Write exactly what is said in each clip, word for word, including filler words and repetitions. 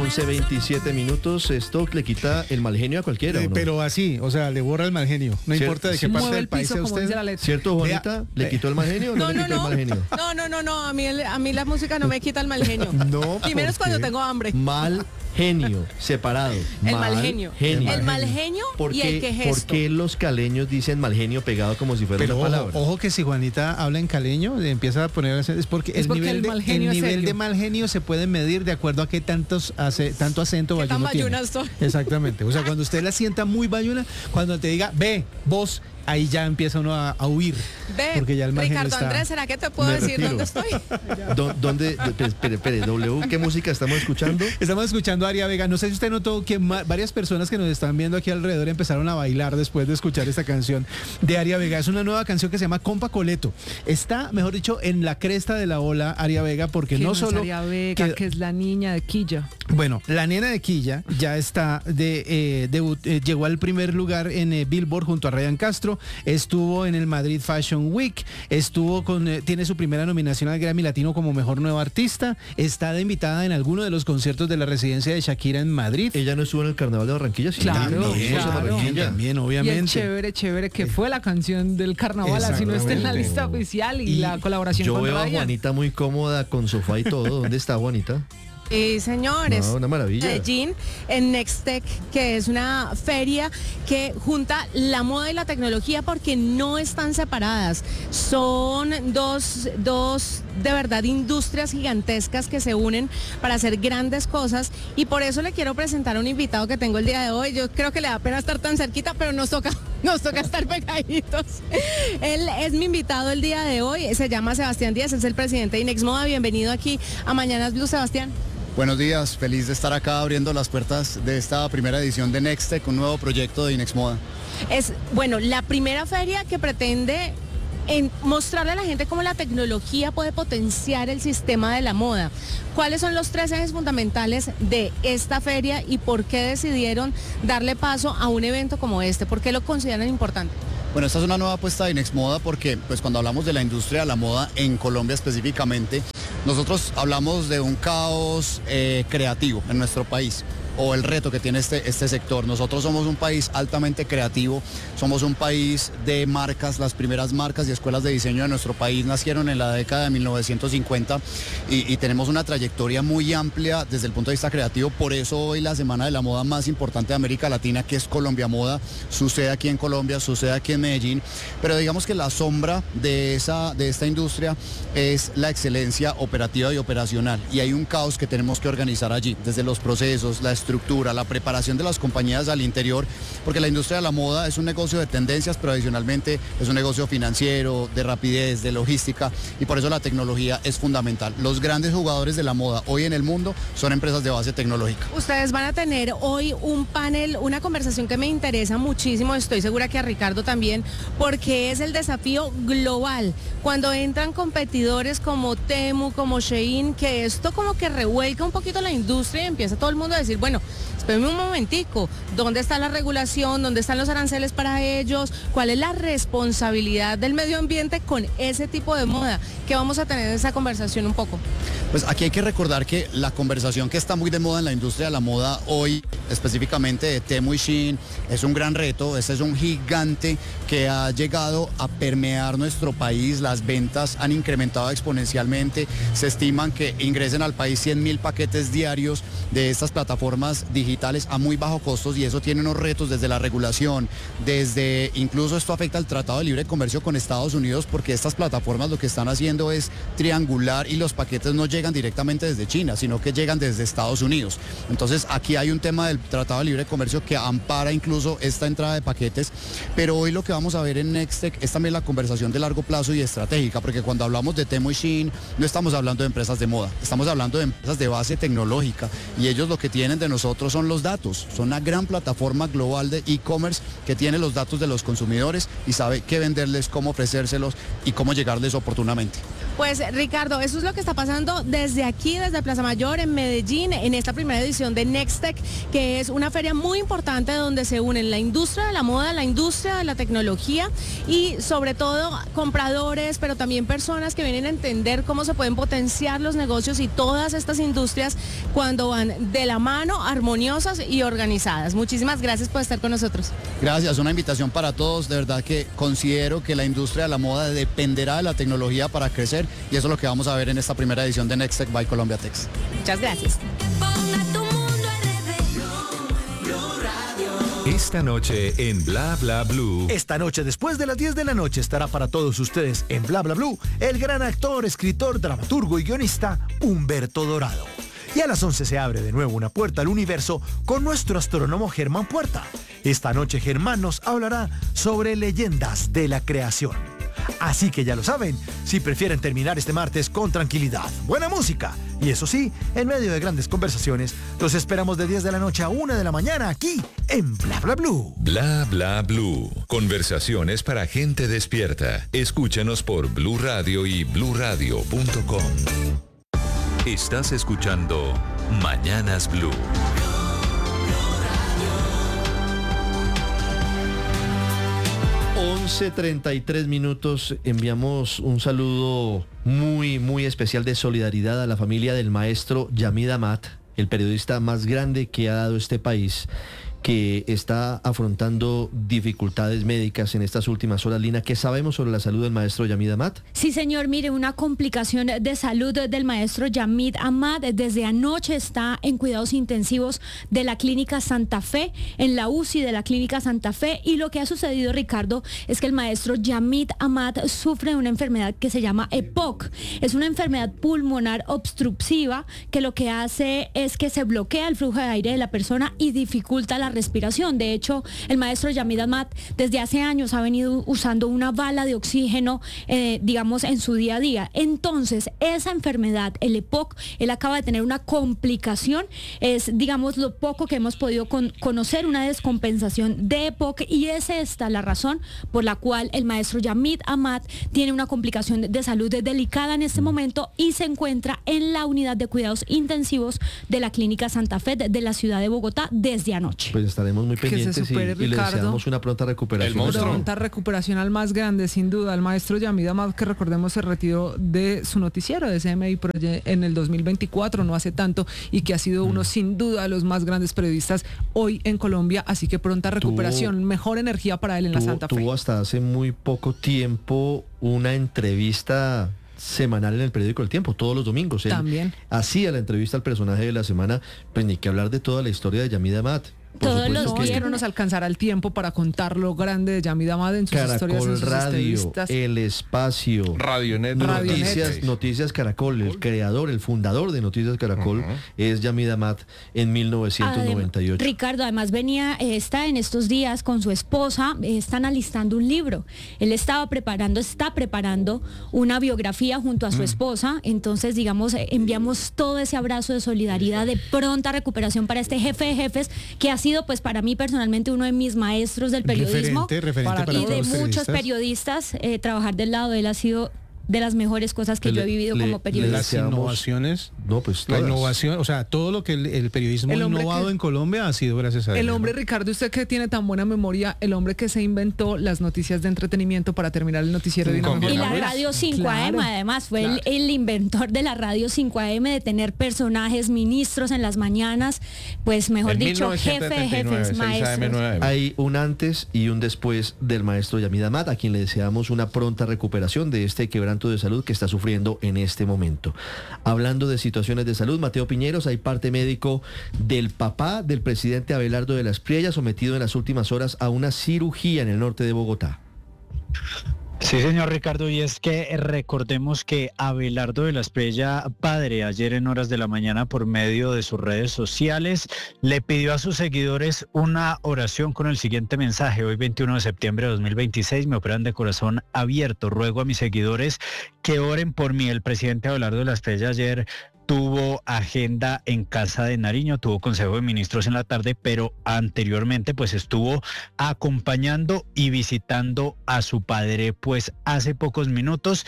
once veintisiete minutos. Esto le quita el mal genio a cualquiera, Eh, ¿o no? Pero así, o sea, le borra el mal genio. No Cier- importa de qué sí. parte Mueve del el país piso, sea como usted. dice la letra. ¿Cierto, Juanita? Vea, ¿Le eh, quitó el mal genio o no, No, le no, quitó no. el mal genio? No, no, no, no. A mí, el- a mí la música no me quita el mal genio. No, Y menos ¿por cuando qué? tengo hambre. Mal genio, separado. El mal genio. El mal genio ¿Por y el qué, que ¿Por gesto. qué los caleños dicen mal genio pegado como si fuera Pero una ojo, palabra? ojo que si Juanita habla en caleño, eh, empieza a poner es porque Es el porque nivel, el de, mal genio el es nivel serio. de mal genio se puede medir de acuerdo a qué tantos hace, tanto acento ¿Qué tan bayuno tiene. bayuna soy? Exactamente. O sea, cuando usted la sienta muy bayuna, cuando te diga ve, vos, ahí ya empieza uno a, a huir. Ve, Porque ya el mal genio Ricardo está- Andrés, ¿será que te puedo Me decir retiro. dónde estoy? ¿Dó- ¿Dónde? Espere, espere, espere, W, ¿qué música estamos escuchando? Estamos escuchando a Aria Vega. No sé si usted notó que ma- varias personas que nos están viendo aquí alrededor empezaron a bailar después de escuchar esta canción de Aria Vega. Es una nueva canción que se llama Compa Coleto. Está, mejor dicho, en la cresta de la ola Aria Vega porque ¿Quién no es solo... Aria Vega, que- que es la niña de Quilla? Bueno, la nena de Quilla ya está de, eh, debut- eh, llegó al primer lugar en eh, Billboard junto a Ryan Castro, estuvo en el Madrid Fashion Week, estuvo con, eh, tiene su primera nominación al Grammy Latino como Mejor Nueva Artista, está de invitada en alguno de los conciertos de la residencia de Shakira en Madrid. Ella no estuvo en el Carnaval de Barranquilla, sí. Claro, también, claro. Barranquilla. También, Y el obviamente. chévere, chévere, que fue la canción del carnaval, así no está en la Exactamente. lista oficial y, Y la colaboración Yo con veo a Ryan. Juanita muy cómoda con sofá y todo. ¿Dónde está Juanita? Sí, señores. No, una maravilla. Medellín, en Nextech, que es una feria que junta la moda y la tecnología porque no están separadas. Son dos, dos de verdad industrias gigantescas que se unen para hacer grandes cosas y por eso le quiero presentar a un invitado que tengo el día de hoy. Yo creo que le da pena estar tan cerquita, pero nos toca, nos toca estar pegaditos. Él es mi invitado el día de hoy, se llama Sebastián Díaz, es el presidente de Inex Moda. Bienvenido aquí a Mañanas Blue, Sebastián. Buenos días, feliz de estar acá abriendo las puertas de esta primera edición de Nextech, un nuevo proyecto de Inex Moda. Es, bueno, la primera feria que pretende en mostrarle a la gente cómo la tecnología puede potenciar el sistema de la moda. ¿Cuáles son los tres ejes fundamentales de esta feria y por qué decidieron darle paso a un evento como este? ¿Por qué lo consideran importante? Bueno, esta es una nueva apuesta de Inex Moda porque pues, cuando hablamos de la industria de la moda en Colombia específicamente, nosotros hablamos de un caos eh, creativo en nuestro país, o el reto que tiene este, este sector. Nosotros somos un país altamente creativo, somos un país de marcas, las primeras marcas y escuelas de diseño de nuestro país nacieron en la década de mil novecientos cincuenta y, y tenemos una trayectoria muy amplia desde el punto de vista creativo. Por eso hoy la Semana de la Moda más importante de América Latina, que es Colombia Moda, sucede aquí en Colombia, sucede aquí en Medellín, pero digamos que la sombra de, esa, de esta industria es la excelencia operativa y operacional, y hay un caos que tenemos que organizar allí, desde los procesos, la estructura, la preparación de las compañías al interior, porque la industria de la moda es un negocio de tendencias, pero adicionalmente es un negocio financiero, de rapidez, de logística, y por eso la tecnología es fundamental. Los grandes jugadores de la moda hoy en el mundo son empresas de base tecnológica. Ustedes van a tener hoy un panel, una conversación que me interesa muchísimo, estoy segura que a Ricardo también, porque es el desafío global. Cuando entran competidores como Temu, como Shein, que esto como que revuelca un poquito la industria y empieza todo el mundo a decir, bueno, espérenme un momentico, ¿dónde está la regulación? ¿Dónde están los aranceles para ellos? ¿Cuál es la responsabilidad del medio ambiente con ese tipo de moda? Que vamos a tener esa conversación un poco. Pues aquí hay que recordar que la conversación que está muy de moda en la industria de la moda hoy, específicamente de Temu y Shein, es un gran reto. Este es un gigante que ha llegado a permear nuestro país. Las ventas han incrementado exponencialmente. Se estiman que ingresen al país cien mil paquetes diarios de estas plataformas digitales a muy bajo costos, y eso tiene unos retos desde la regulación, desde incluso esto afecta al Tratado de Libre Comercio con Estados Unidos, porque estas plataformas lo que están haciendo es triangular y los paquetes no llegan directamente desde China, sino que llegan desde Estados Unidos. Entonces aquí hay un tema del Tratado de Libre Comercio que ampara incluso esta entrada de paquetes, pero hoy lo que vamos a ver en Nextech es también la conversación de largo plazo y estratégica, porque cuando hablamos de Temu y Shein no estamos hablando de empresas de moda, estamos hablando de empresas de base tecnológica, y ellos lo que tienen de nosotros son los datos, son una gran plataforma global de e-commerce que tiene los datos de los consumidores y sabe qué venderles, cómo ofrecérselos y cómo llegarles oportunamente. Pues Ricardo, eso es lo que está pasando desde aquí, desde Plaza Mayor, en Medellín, en esta primera edición de Nextech, que es una feria muy importante donde se unen la industria de la moda, la industria de la tecnología y sobre todo compradores, pero también personas que vienen a entender cómo se pueden potenciar los negocios y todas estas industrias cuando van de la mano, armoniosas y organizadas. Muchísimas gracias por estar con nosotros. Gracias, una invitación para todos. De verdad que considero que la industria de la moda dependerá de la tecnología para crecer y eso es lo que vamos a ver en esta primera edición de Nextech by Colombia Tex. Muchas gracias. Esta noche en Bla Bla Blue. Esta noche, después de las diez de la noche, estará para todos ustedes en Bla Bla Blue el gran actor, escritor, dramaturgo y guionista Humberto Dorado. Y a las once se abre de nuevo una puerta al universo con nuestro astrónomo Germán Puerta. Esta noche Germán nos hablará sobre leyendas de la creación. Así que ya lo saben, si prefieren terminar este martes con tranquilidad, buena música y eso sí, en medio de grandes conversaciones, los esperamos de diez de la noche a una de la mañana aquí en Bla Bla Blue. Bla Bla Blue. Conversaciones para gente despierta. Escúchanos por Blue Radio y blue radio punto com. Estás escuchando Mañanas Blue. once treinta y tres minutos, enviamos un saludo muy, muy especial de solidaridad a la familia del maestro Yamid Amad, el periodista más grande que ha dado este país, que está afrontando dificultades médicas en estas últimas horas. Lina, ¿qué sabemos sobre la salud del maestro Yamid Amad? Sí, señor, mire, una complicación de salud del maestro Yamid Amad. Desde anoche está en cuidados intensivos de la Clínica Santa Fe, en la U C I de la Clínica Santa Fe. Y lo que ha sucedido, Ricardo, es que el maestro Yamid Amad sufre de una enfermedad que se llama E P O C. Es una enfermedad pulmonar obstructiva que lo que hace es que se bloquea el flujo de aire de la persona y dificulta la respiración. De hecho, el maestro Yamid Amad desde hace años ha venido usando una bala de oxígeno, eh, digamos, en su día a día. Entonces, esa enfermedad, el E P O C, él acaba de tener una complicación, es, digamos, lo poco que hemos podido con, conocer, una descompensación de E P O C, y es esta la razón por la cual el maestro Yamid Amad tiene una complicación de salud delicada en este momento y se encuentra en la unidad de cuidados intensivos de la Clínica Santa Fe de, de la ciudad de Bogotá desde anoche. Pues estaremos muy Que pendientes se supere, y, y le Ricardo. deseamos una pronta recuperación. El monstruo. Pronta recuperación al más grande, sin duda, al maestro Yamid Amad, que recordemos se retiró de su noticiero de C M I en el dos mil veinticuatro, no hace tanto, y que ha sido uno sin duda de los más grandes periodistas hoy en Colombia, así que pronta recuperación, Tuvo- mejor energía para él en la Tuvo, Santa Fe. tuvo hasta hace muy poco tiempo una entrevista semanal en el periódico El Tiempo, todos los domingos. Él También. hacía la entrevista al personaje de la semana, pues ni que hablar de toda la historia de Yamid Amad. Por Todos supuesto los No, que es que no nos alcanzará el tiempo para contar lo grande de Yamid Amad en sus historias, en Caracol sus Radio, entrevistas. El Espacio, Radionet. Radio Noticias, Noticias Caracol, el creador, el fundador de Noticias Caracol es Yamid Amad en mil novecientos noventa y ocho. Adem- Ricardo, además venía, eh, está en estos días con su esposa, eh, están alistando un libro. Él estaba preparando, está preparando una biografía junto a su esposa. Entonces, digamos, eh, enviamos todo ese abrazo de solidaridad, de pronta recuperación para este jefe de jefes, que ha sido, pues, para mí personalmente uno de mis maestros del periodismo. Referente, referente Para- para Y de todos los muchos periodistas. periodistas, eh, trabajar del lado de él ha sido de las mejores cosas que Le- yo he vivido le- como le periodista. Las deseamos- innovaciones, No, pues la todas. innovación, o sea, todo lo que el, el periodismo El hombre innovado que- en Colombia ha sido gracias a él. El ¿no? hombre, Ricardo, usted que tiene tan buena memoria, el hombre que se inventó las noticias de entretenimiento para terminar el noticiero de una Con mejor Y la manera. radio cinco A M, Claro, además, fue claro. el, el inventor de la radio cinco A M, de tener personajes, ministros en las mañanas, pues mejor En dicho, jefe de mil novecientos setenta y nueve, jefes, seis A M, maestros. nueve A M. Hay un antes y un después del maestro Yamid Amad, a quien le deseamos una pronta recuperación de este quebranto de salud que está sufriendo en este momento. Hablando de situaciones de salud, Mateo Piñeros, hay parte médico del papá del presidente Abelardo de la Espriella, sometido en las últimas horas a una cirugía en el norte de Bogotá. Sí, señor Ricardo, y es que recordemos que Abelardo de la Espriella, padre, ayer en horas de la mañana por medio de sus redes sociales, le pidió a sus seguidores una oración con el siguiente mensaje: hoy veintiuno de septiembre de dos mil veintiséis me operan de corazón abierto, ruego a mis seguidores que oren por mí. El presidente Abelardo de la Espriella ayer tuvo agenda en Casa de Nariño, tuvo Consejo de Ministros en la tarde, pero anteriormente pues estuvo acompañando y visitando a su padre. Pues hace pocos minutos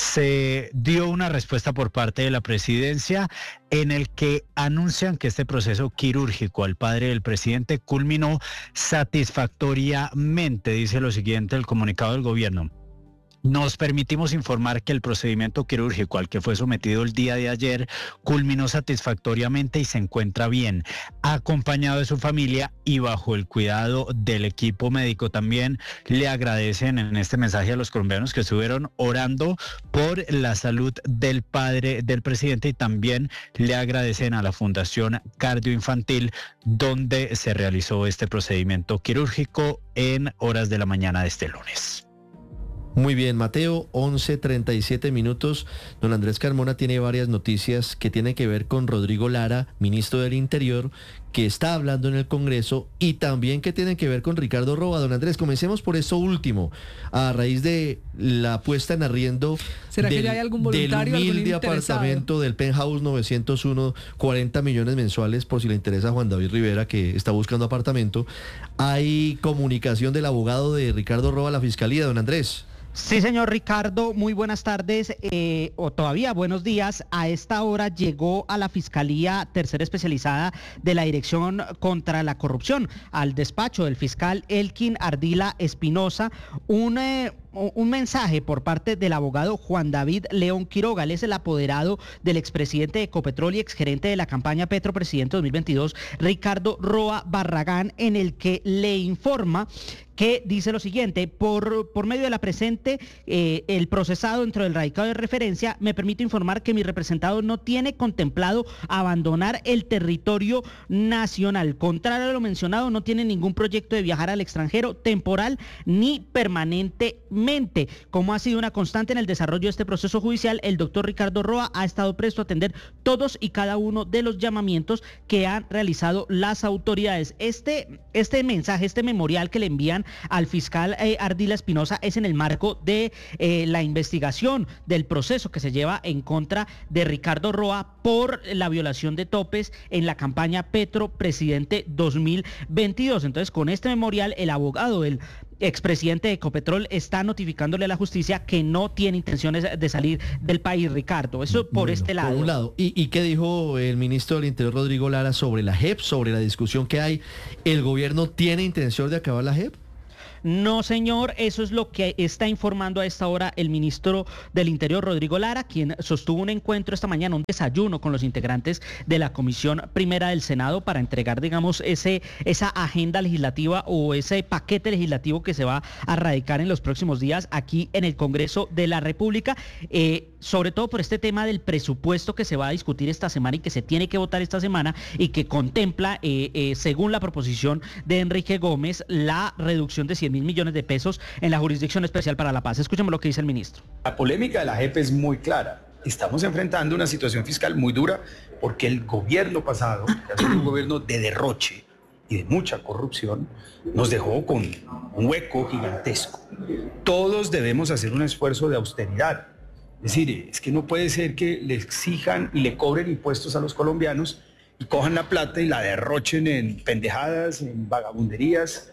se dio una respuesta por parte de la presidencia en el que anuncian que este proceso quirúrgico al padre del presidente culminó satisfactoriamente. Dice lo siguiente el comunicado del gobierno: nos permitimos informar que el procedimiento quirúrgico al que fue sometido el día de ayer culminó satisfactoriamente y se encuentra bien, acompañado de su familia y bajo el cuidado del equipo médico. También le agradecen en este mensaje a los colombianos que estuvieron orando por la salud del padre del presidente, y también le agradecen a la Fundación Cardioinfantil, donde se realizó este procedimiento quirúrgico en horas de la mañana de este lunes. Muy bien, Mateo, once treinta y siete minutos. Don Andrés Carmona tiene varias noticias que tienen que ver con Rodrigo Lara, ministro del Interior, que está hablando en el Congreso, y también que tienen que ver con Ricardo Roa. Don Andrés, comencemos por eso último. A raíz de la puesta en arriendo ¿Será del, que ya hay algún voluntario, del humilde algún interesado? apartamento del Penthouse novecientos uno, cuarenta millones mensuales, por si le interesa a Juan David Rivera, que está buscando apartamento, hay comunicación del abogado de Ricardo Roa a la Fiscalía. Don Andrés. Sí, señor Ricardo, muy buenas tardes, eh, o todavía buenos días. A esta hora llegó a la Fiscalía Tercera Especializada de la Dirección contra la Corrupción, al despacho del fiscal Elkin Ardila Espinosa, un... Eh, un mensaje por parte del abogado Juan David León Quiroga. Él es el apoderado del expresidente de Ecopetrol y exgerente de la campaña Petro Presidente dos mil veintidós, Ricardo Roa Barragán, en el que le informa que dice lo siguiente: por, por medio de la presente, eh, el procesado dentro del radicado de referencia me permite informar que mi representado no tiene contemplado abandonar el territorio nacional. Contrario a lo mencionado, no tiene ningún proyecto de viajar al extranjero temporal ni permanentemente. Como ha sido una constante en el desarrollo de este proceso judicial, el doctor Ricardo Roa ha estado presto a atender todos y cada uno de los llamamientos que han realizado las autoridades. Este, este mensaje, este memorial que le envían al fiscal eh, Ardila Espinosa es en el marco de eh, la investigación del proceso que se lleva en contra de Ricardo Roa por la violación de topes en la campaña Petro Presidente dos mil veintidós. Entonces, con este memorial, el abogado del expresidente de Ecopetrol está notificándole a la justicia que no tiene intenciones de salir del país, Ricardo. Eso por bueno, este lado. Por un lado. ¿Y, ¿Y qué dijo el ministro del Interior, Rodrigo Lara, sobre la J E P, sobre la discusión que hay? ¿El gobierno tiene intención de acabar la J E P? No, señor, eso es lo que está informando a esta hora el ministro del Interior, Rodrigo Lara, quien sostuvo un encuentro esta mañana, un desayuno con los integrantes de la Comisión Primera del Senado para entregar, digamos, ese esa agenda legislativa o ese paquete legislativo que se va a radicar en los próximos días aquí en el Congreso de la República, eh, sobre todo por este tema del presupuesto que se va a discutir esta semana y que se tiene que votar esta semana y que contempla, eh, eh, según la proposición de Enrique Gómez, la reducción de cien mil millones de pesos en la Jurisdicción Especial para la Paz. Escuchemos lo que dice el ministro. La polémica de la J E P es muy clara. Estamos enfrentando una situación fiscal muy dura porque el gobierno pasado, que ha sido un gobierno de derroche y de mucha corrupción, nos dejó con un hueco gigantesco. Todos debemos hacer un esfuerzo de austeridad. Es decir, es que no puede ser que le exijan y le cobren impuestos a los colombianos y cojan la plata y la derrochen en pendejadas, en vagabunderías.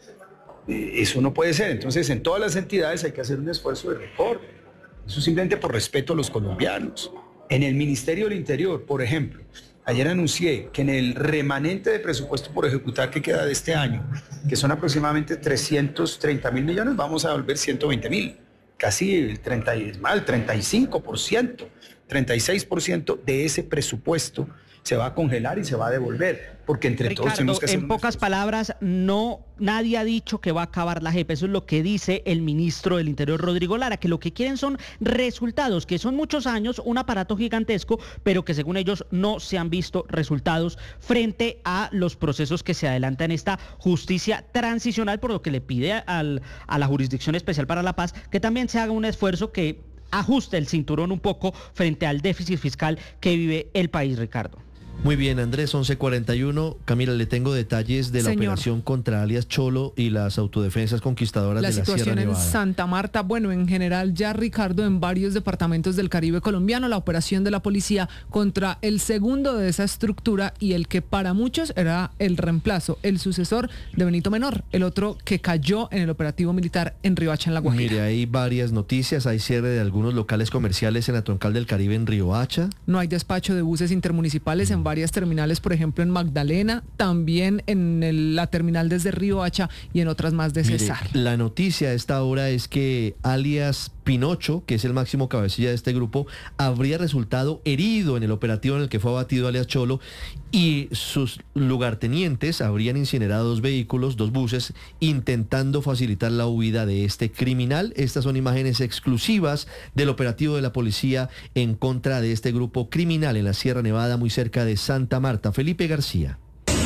Eso no puede ser. Entonces, en todas las entidades hay que hacer un esfuerzo de recorte. Eso simplemente por respeto a los colombianos. En el Ministerio del Interior, por ejemplo, ayer anuncié que en el remanente de presupuesto por ejecutar que queda de este año, que son aproximadamente trescientos treinta mil millones, vamos a devolver ciento veinte mil. Casi el treinta, mal, treinta y cinco por ciento, treinta y seis por ciento de ese presupuesto se va a congelar y se va a devolver, porque entre Ricardo, todos tenemos que hacer en pocas esfuerzo. palabras, no, nadie ha dicho que va a acabar la J E P. Eso es lo que dice el ministro del Interior, Rodrigo Lara, que lo que quieren son resultados, que son muchos años, un aparato gigantesco, pero que según ellos no se han visto resultados frente a los procesos que se adelantan en esta justicia transicional, por lo que le pide al, a la Jurisdicción Especial para la Paz que también se haga un esfuerzo que ajuste el cinturón un poco frente al déficit fiscal que vive el país, Ricardo. Muy bien, Andrés, once cuarenta y uno. Camila, le tengo detalles de la Señor. operación contra alias Cholo y las autodefensas conquistadoras La de la Sierra situación en Nevada. Santa Marta, bueno, en general ya, Ricardo, en varios departamentos del Caribe colombiano, la operación de la policía contra el segundo de esa estructura y el que para muchos era el reemplazo, el sucesor de Benito Menor, el otro que cayó en el operativo militar en Riohacha, en La Guajira. Mire, hay varias noticias. Hay cierre de algunos locales comerciales en la Troncal del Caribe en Riohacha. No hay despacho de buses intermunicipales en varias terminales, por ejemplo en Magdalena, también en el- la terminal desde Riohacha y en otras más de Mire, Cesar. la noticia a esta hora es que alias Pinocho, que es el máximo cabecilla de este grupo, habría resultado herido en el operativo en el que fue abatido alias Cholo, y sus lugartenientes habrían incinerado dos vehículos, dos buses, intentando facilitar la huida de este criminal. Estas son imágenes exclusivas del operativo de la policía en contra de este grupo criminal en la Sierra Nevada, muy cerca de Santa Marta. Felipe García.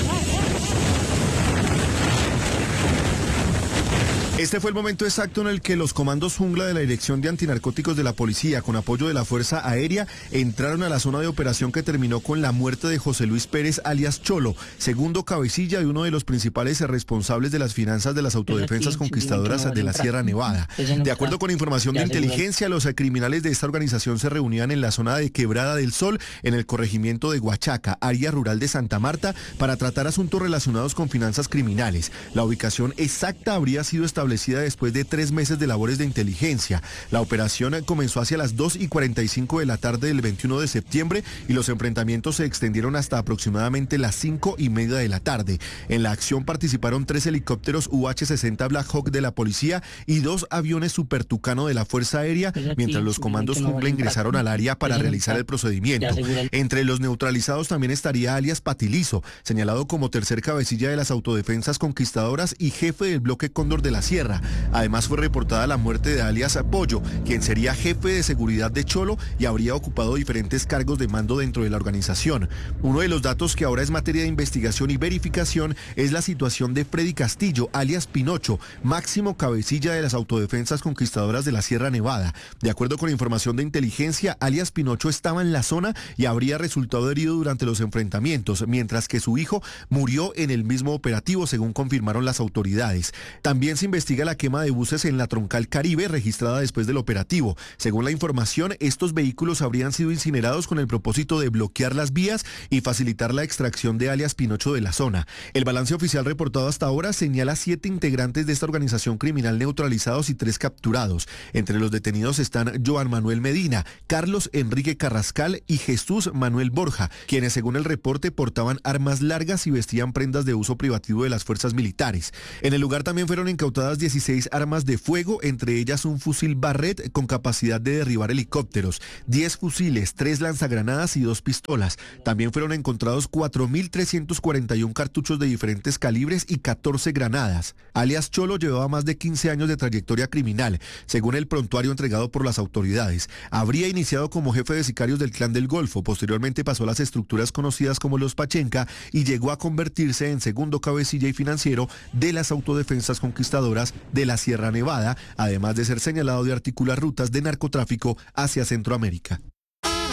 Este fue el momento exacto en el que los comandos Jungla de la Dirección de Antinarcóticos de la Policía, con apoyo de la Fuerza Aérea, entraron a la zona de operación que terminó con la muerte de José Luis Pérez, alias Cholo, segundo cabecilla y uno de los principales responsables de las finanzas de las autodefensas conquistadoras de la Sierra Nevada. De acuerdo con información de inteligencia, los criminales de esta organización se reunían en la zona de Quebrada del Sol, en el corregimiento de Huachaca, área rural de Santa Marta, para tratar asuntos relacionados con finanzas criminales. La ubicación exacta habría sido establecida después de tres meses de labores de inteligencia. La operación comenzó hacia las dos y cuarenta y cinco de la tarde del veintiuno de septiembre y los enfrentamientos se extendieron hasta aproximadamente las cinco y media de la tarde. En la acción participaron tres helicópteros U H sesenta Black Hawk de la policía y dos aviones Super Tucano de la Fuerza Aérea, mientras los comandos Jungla ingresaron al área para realizar el procedimiento. Entre los neutralizados también estaría alias Patilizo, señalado como tercer cabecilla de las autodefensas conquistadoras y jefe del bloque Cóndor de la Sierra. Además fue reportada la muerte de alias Pollo, quien sería jefe de seguridad de Cholo y habría ocupado diferentes cargos de mando dentro de la organización. Uno de los datos que ahora es materia de investigación y verificación es la situación de Freddy Castillo, alias Pinocho, máximo cabecilla de las autodefensas conquistadoras de la Sierra Nevada. De acuerdo con información de inteligencia, alias Pinocho estaba en la zona y habría resultado herido durante los enfrentamientos, mientras que su hijo murió en el mismo operativo, según confirmaron las autoridades. También se investiga la quema de buses en la Troncal Caribe, registrada después del operativo. Según la información, estos vehículos habrían sido incinerados con el propósito de bloquear las vías y facilitar la extracción de alias Pinocho de la zona. El balance oficial reportado hasta ahora señala siete integrantes de esta organización criminal neutralizados y tres capturados. Entre los detenidos están Joan Manuel Medina, Carlos Enrique Carrascal y Jesús Manuel Borja, quienes según el reporte portaban armas largas y vestían prendas de uso privativo de las fuerzas militares. En el lugar también fueron incautadas dieciséis armas de fuego, entre ellas un fusil Barrett con capacidad de derribar helicópteros, diez fusiles, tres lanzagranadas y dos pistolas. También fueron encontrados cuatro mil trescientos cuarenta y uno cartuchos de diferentes calibres y catorce granadas. Alias Cholo llevaba más de quince años de trayectoria criminal, según el prontuario entregado por las autoridades. Habría iniciado como jefe de sicarios del Clan del Golfo, posteriormente pasó a las estructuras conocidas como los Pachenca y llegó a convertirse en segundo cabecilla y financiero de las autodefensas conquistadoras de la Sierra Nevada, además de ser señalado de articular rutas de narcotráfico hacia Centroamérica.